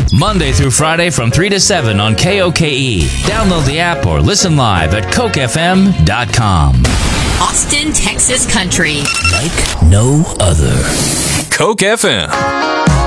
Monday through Friday from 3 to 7 on KOKE. Download the app or listen live at CokeFM.com. Austin, Texas country. Like no other. Coke FM.